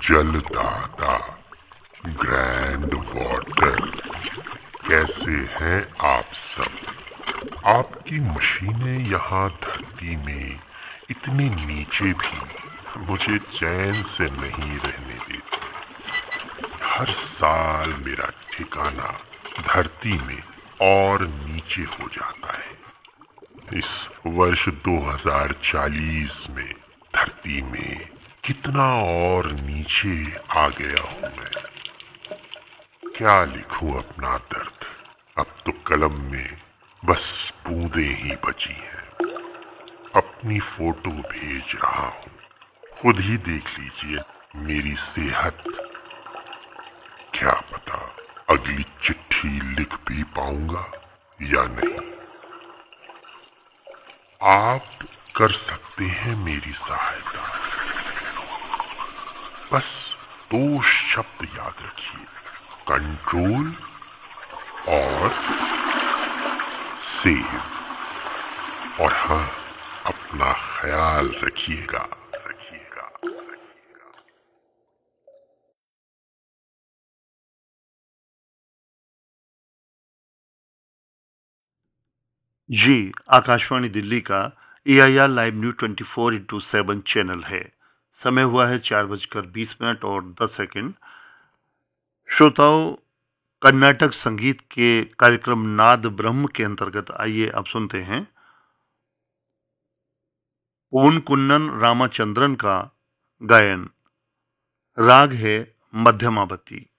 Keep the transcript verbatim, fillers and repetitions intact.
जलदाता, grand water, कैसे हैं आप सब। आपकी मशीनें यहाँ धरती में इतने नीचे भी मुझे चैन से नहीं रहने देती। हर साल मेरा ठिकाना धरती में और नीचे हो जाता है। इस वर्ष दो हज़ार चालीस में धरती में कितना और नीचे आ गया हूं मैं। क्या लिखूं अपना दर्द, अब तो कलम में बस बूंदें ही बची हैं। अपनी फोटो भेज रहा हूं, खुद ही देख लीजिए मेरी सेहत। क्या पता अगली चिट्ठी लिख भी पाऊंगा या नहीं। आप कर सकते हैं मेरी सहायता। बस दो शब्द याद रखिए, कंट्रोल और सेव। और हाँ, अपना ख्याल रखिएगा रखिएगा रखिएगा। जी, आकाशवाणी दिल्ली का ए I R live news twenty four into seven channel है। समय हुआ है चार बजकर बीस मिनट और दस सेकंड। श्रोताओं, कर्नाटक संगीत के कार्यक्रम नाद ब्रह्म के अंतर्गत आइए अब सुनते हैं पोन कुन्नन रामाचंद्रन का गायन। राग है मध्यमावती।